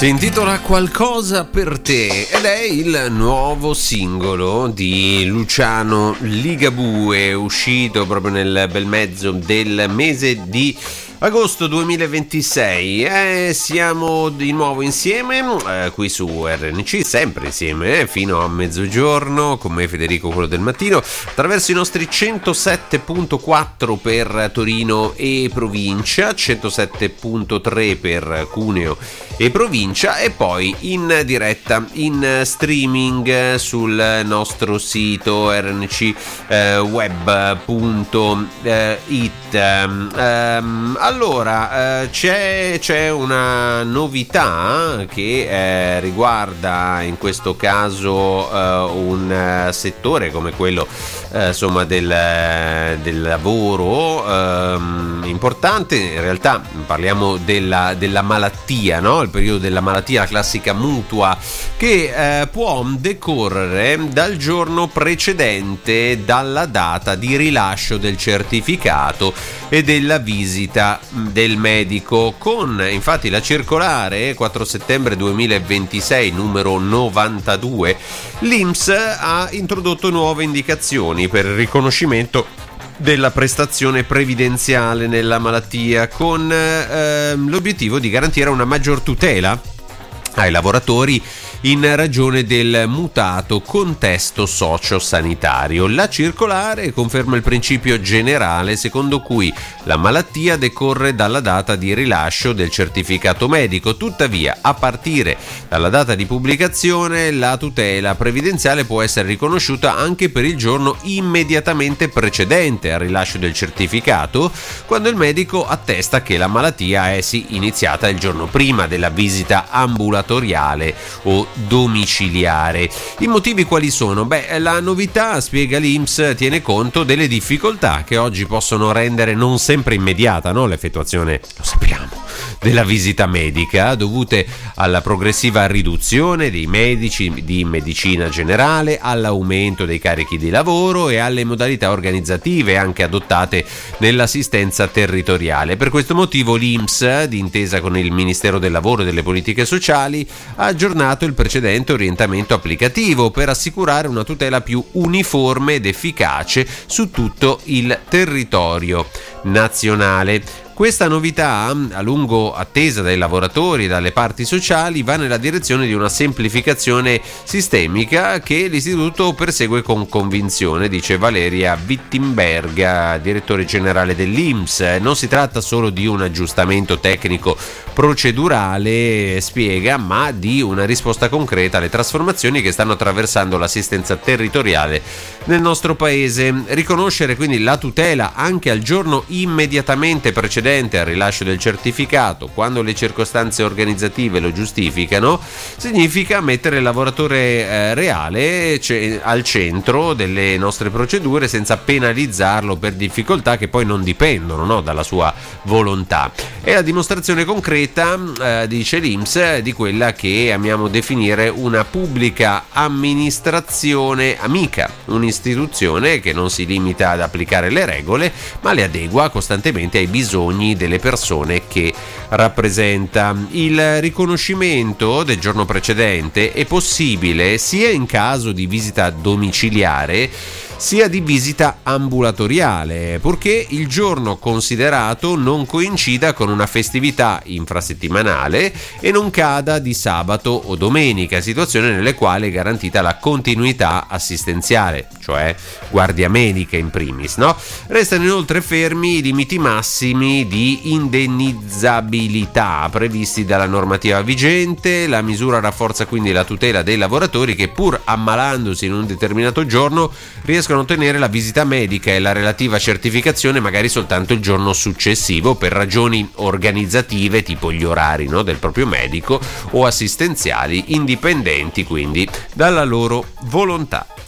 Si intitola Qualcosa per te ed è il nuovo singolo di Luciano Ligabue, uscito proprio nel bel mezzo del mese di agosto 2026. Siamo di nuovo insieme qui su RNC, sempre insieme fino a mezzogiorno, con me Federico, quello del mattino, attraverso i nostri 107.4 per Torino e provincia, 107.3 per Cuneo e provincia, e poi in diretta in streaming sul nostro sito rncweb.it. Allora, c'è una novità che riguarda in questo caso un settore come quello insomma del lavoro importante. In realtà parliamo della malattia, no? Il periodo della malattia, la classica mutua che può decorrere dal giorno precedente dalla data di rilascio del certificato e della visita del medico. Con infatti la circolare 4 settembre 2026 numero 92, l'INPS ha introdotto nuove indicazioni per il riconoscimento della prestazione previdenziale nella malattia, con l'obiettivo di garantire una maggior tutela ai lavoratori in ragione del mutato contesto socio-sanitario. La circolare conferma il principio generale secondo cui la malattia decorre dalla data di rilascio del certificato medico. Tuttavia, a partire dalla data di pubblicazione, la tutela previdenziale può essere riconosciuta anche per il giorno immediatamente precedente al rilascio del certificato, quando il medico attesta che la malattia è iniziata il giorno prima della visita ambulatoriale o domiciliare. I motivi quali sono? La novità, spiega l'INPS, tiene conto delle difficoltà che oggi possono rendere non sempre immediata, no, l'effettuazione, lo sappiamo, della visita medica, dovute alla progressiva riduzione dei medici di medicina generale, all'aumento dei carichi di lavoro e alle modalità organizzative anche adottate nell'assistenza territoriale. Per questo motivo l'INPS, d'intesa con il Ministero del Lavoro e delle Politiche Sociali, ha aggiornato il precedente orientamento applicativo per assicurare una tutela più uniforme ed efficace su tutto il territorio nazionale. Questa novità, a lungo attesa dai lavoratori e dalle parti sociali, va nella direzione di una semplificazione sistemica che l'istituto persegue con convinzione, dice Valeria Wittenberg, direttore generale dell'INPS. Non si tratta solo di un aggiustamento tecnico procedurale, spiega, ma di una risposta concreta alle trasformazioni che stanno attraversando l'assistenza territoriale nel nostro paese. Riconoscere quindi la tutela anche al giorno immediatamente precedente al rilascio del certificato, quando le circostanze organizzative lo giustificano, significa mettere il lavoratore reale al centro delle nostre procedure, senza penalizzarlo per difficoltà che poi non dipendono, no, dalla sua volontà. È la dimostrazione concreta, dice l'INPS, di quella che amiamo definire una pubblica amministrazione amica, un'istituzione che non si limita ad applicare le regole, ma le adegua costantemente ai bisogni delle persone che rappresenta. Il riconoscimento del giorno precedente è possibile sia in caso di visita domiciliare sia di visita ambulatoriale, purché il giorno considerato non coincida con una festività infrasettimanale e non cada di sabato o domenica, situazioni nelle quali è garantita la continuità assistenziale, cioè guardia medica in primis, no? Restano inoltre fermi i limiti massimi di indennizzabilità previsti dalla normativa vigente. La misura rafforza quindi la tutela dei lavoratori che, pur ammalandosi in un determinato giorno, riescono a ottenere la visita medica e la relativa certificazione magari soltanto il giorno successivo, per ragioni organizzative tipo gli orari, no, del proprio medico, o assistenziali, indipendenti quindi dalla loro volontà.